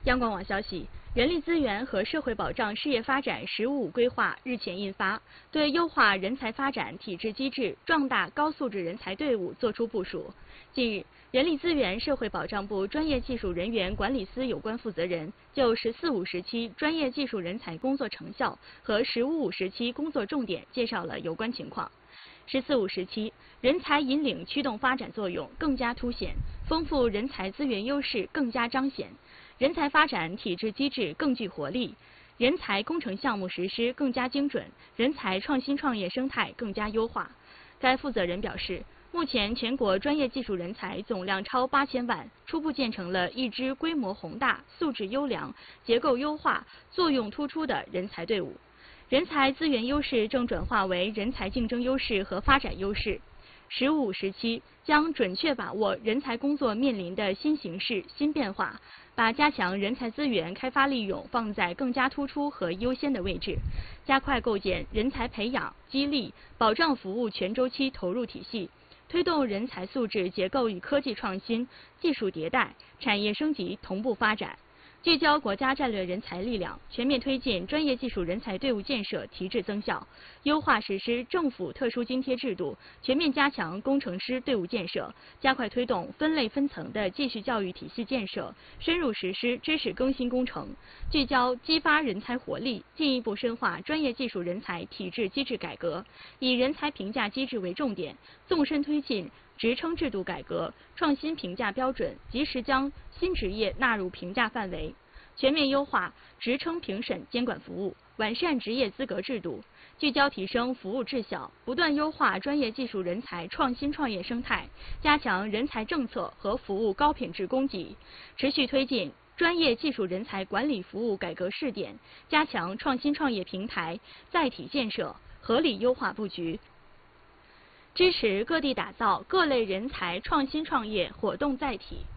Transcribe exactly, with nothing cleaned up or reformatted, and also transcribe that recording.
央广网消息，人力资源和社会保障事业发展“十五五”规划日前印发，对优化人才发展体制机制、壮大高素质人才队伍作出部署。近日，人力资源社会保障部专业技术人员管理司有关负责人就“十四五”时期专业技术人才工作成效和“十五五”时期工作重点介绍了有关情况。十四五时期，人才引领驱动发展作用更加凸显，丰富人才资源优势更加彰显，人才发展体制机制更具活力，人才工程项目实施更加精准，人才创新创业生态更加优化。该负责人表示，目前全国专业技术人才总量超八千万，初步建成了一支规模宏大、素质优良、结构优化、作用突出的人才队伍。人才资源优势正转化为人才竞争优势和发展优势。十五时期将准确把握人才工作面临的新形势、新变化，把加强人才资源开发利用放在更加突出和优先的位置，加快构建人才培养、激励、保障服务全周期投入体系，推动人才素质结构与科技创新、技术迭代、产业升级同步发展。聚焦国家战略人才力量，全面推进专业技术人才队伍建设提质增效，优化实施政府特殊津贴制度，全面加强工程师队伍建设，加快推动分类分层的继续教育体系建设，深入实施知识更新工程，聚焦激发人才活力，进一步深化专业技术人才体制机制改革，以人才评价机制为重点，纵深推进职称制度改革，创新评价标准，及时将新职业纳入评价范围，全面优化职称评审监管服务，完善职业资格制度，聚焦提升服务质效，不断优化专业技术人才创新创业生态，加强人才政策和服务高品质供给，持续推进专业技术人才管理服务改革试点，加强创新创业平台载体建设，合理优化布局，支持各地打造各类人才创新创业活动载体。